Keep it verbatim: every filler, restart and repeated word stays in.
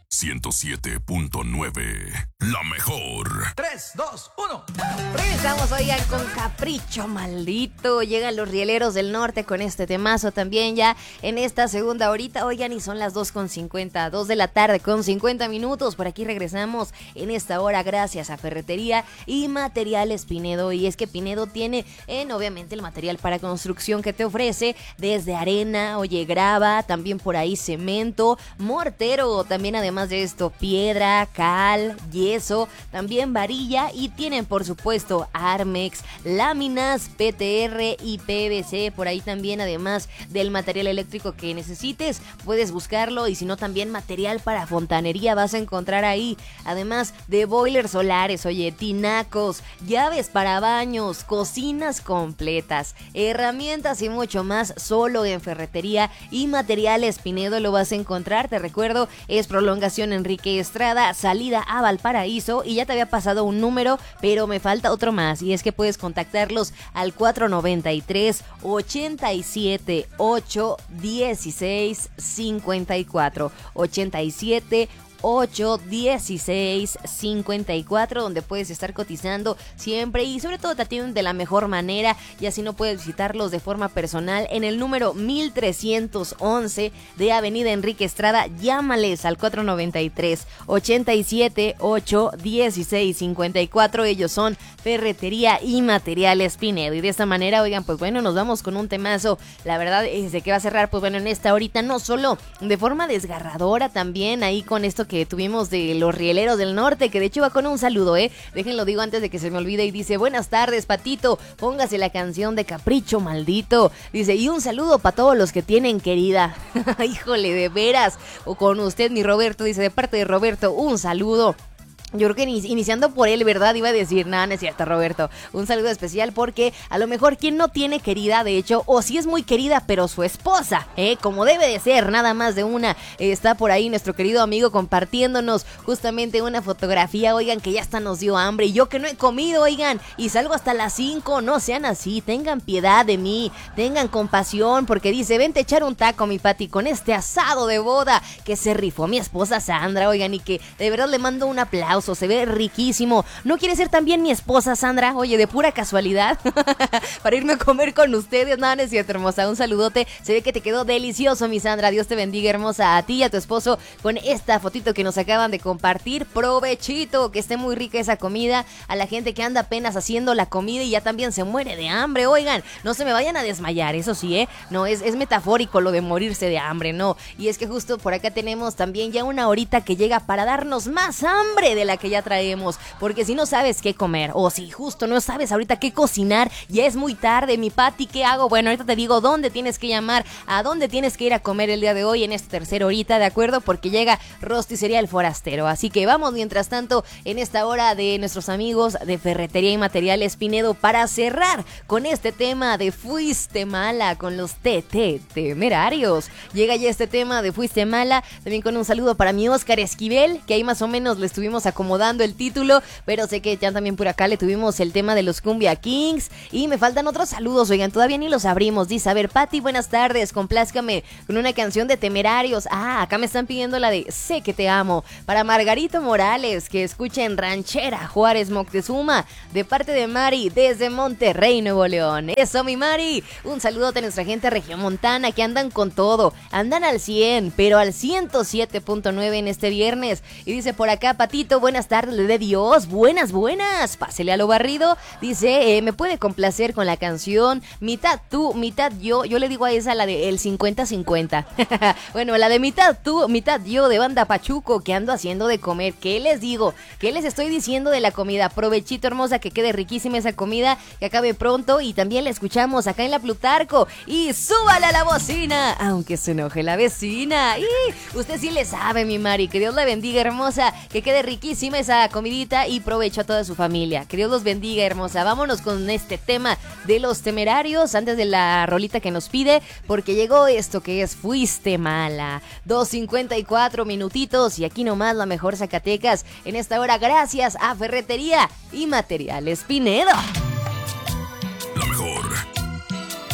ciento siete punto nueve. La mejor. tres, dos, uno. Regresamos, oigan, con Capricho Maldito. Llegan los rieleros del norte con este temazo también ya en esta segunda horita. Oigan, y son las dos con cincuenta, dos de la tarde con cincuenta minutos. Por aquí regresamos en esta hora gracias a Ferretería y Materiales Pinedo. Y es que Pinedo tiene, en, obviamente, el material para construcción que te ofrece desde arena, oye, grava, también por ahí cemento, mortero, también además de esto, piedra, cal, yeso, también varilla, y tienen por supuesto Armex, láminas, P T R y P V C. Por ahí también, además del material eléctrico que necesites, puedes buscarlo, y si no, también material para fontanería vas a encontrar ahí, además de boilers solares, oye, tinacos, llaves para baños, cocinas completas, herramientas y mucho más. Solo en Ferretería y Materiales Pinedo lo vas a encontrar. Te recuerdo, es prolongación Enrique Estrada, salida a Valparaíso, y ya te había pasado un número, pero me falta otro más, y es que puedes contactarlos al cuatro noventa y tres, ochenta y siete, ocho, dieciséis, cincuenta y cuatro, ochenta y siete, ocho, dieciséis, cincuenta y cuatro, donde puedes estar cotizando siempre, y sobre todo te atienden de la mejor manera. Y así no puedes visitarlos de forma personal en el número mil trescientos once de Avenida Enrique Estrada. Llámales al cuatro noventa y tres, ochenta y siete, ocho, dieciséis, cincuenta y cuatro. Ellos son Ferretería y Materiales Pinedo. Y de esta manera, oigan, pues bueno, nos vamos con un temazo. La verdad es de que va a cerrar, pues bueno, en esta horita, no solo de forma desgarradora, también ahí con esto que tuvimos de los rieleros del norte, que de hecho va con un saludo, eh, déjenlo digo antes de que se me olvide, y dice: buenas tardes, Patito, póngase la canción de Capricho Maldito, dice, y un saludo para todos los que tienen querida. Híjole, de veras, o con usted, mi Roberto, dice, de parte de Roberto, un saludo. Yo creo que iniciando por él, ¿verdad? Iba a decir, nada, no es cierto, Roberto. Un saludo especial porque a lo mejor quien no tiene querida, de hecho, o si es muy querida, pero su esposa, ¿eh? Como debe de ser, nada más de una. Eh, está por ahí nuestro querido amigo compartiéndonos justamente una fotografía, oigan, que ya hasta nos dio hambre. Y yo que no he comido, oigan, y salgo hasta las cinco, no sean así, tengan piedad de mí, tengan compasión, porque dice, vente a echar un taco, mi Pati, con este asado de boda que se rifó mi esposa Sandra, oigan, y que de verdad le mando un aplauso. Se ve riquísimo. ¿No quiere ser también mi esposa, Sandra? Oye, de pura casualidad, para irme a comer con ustedes. No, no es cierto, hermosa. Un saludote. Se ve que te quedó delicioso, mi Sandra. Dios te bendiga, hermosa. A ti y a tu esposo con esta fotito que nos acaban de compartir. Provechito, que esté muy rica esa comida. A la gente que anda apenas haciendo la comida y ya también se muere de hambre. Oigan, no se me vayan a desmayar, eso sí, ¿eh? No, es, es metafórico lo de morirse de hambre, no. Y es que justo por acá tenemos también ya una horita que llega para darnos más hambre de la que ya traemos, porque si no sabes qué comer, o si justo no sabes ahorita qué cocinar, ya es muy tarde, mi Pati, ¿qué hago? Bueno, ahorita te digo dónde tienes que llamar, a dónde tienes que ir a comer el día de hoy en esta tercera horita, ¿de acuerdo? Porque llega Rosticería El Forastero, así que vamos mientras tanto en esta hora de nuestros amigos de Ferretería y Materiales Pinedo para cerrar con este tema de Fuiste Mala con los T T Temerarios. Llega ya este tema de Fuiste Mala, también con un saludo para mi Oscar Esquivel, que ahí más o menos le estuvimos a acomodando el título, pero sé que ya también por acá le tuvimos el tema de los Cumbia Kings, y me faltan otros saludos, oigan, todavía ni los abrimos. Dice, a ver, Pati, buenas tardes, complázcame con una canción de Temerarios. Ah, acá me están pidiendo la de Sé que te amo, para Margarito Morales, que escuchen Ranchera Juárez Moctezuma, de parte de Mari, desde Monterrey, Nuevo León. Eso, mi Mari, un saludote a nuestra gente regiomontana, que andan con todo, andan al cien, pero al ciento siete punto nueve en este viernes. Y dice por acá, Patito, buenas tardes, de Dios, buenas, buenas, pásele a lo barrido. Dice, eh, me puede complacer con la canción Mitad tú, mitad yo. Yo le digo a esa la de el cincuenta cincuenta. Bueno, la de Mitad tú, mitad yo, de Banda Pachuco, que ando haciendo de comer. ¿Qué les digo? ¿Qué les estoy diciendo de la comida? Provechito, hermosa, que quede riquísima esa comida, que acabe pronto, y también la escuchamos acá en la Plutarco. Y súbale a la bocina, aunque se enoje la vecina. Y usted sí le sabe, mi Mari, que Dios la bendiga, hermosa, que quede riquísima esa comidita, y provecho a toda su familia. Que Dios los bendiga, hermosa. Vámonos con este tema de los Temerarios antes de la rolita que nos pide, porque llegó esto que es Fuiste Mala. dos cincuenta y cuatro minutitos, y aquí nomás la mejor Zacatecas en esta hora, gracias a Ferretería y Materiales Pinedo.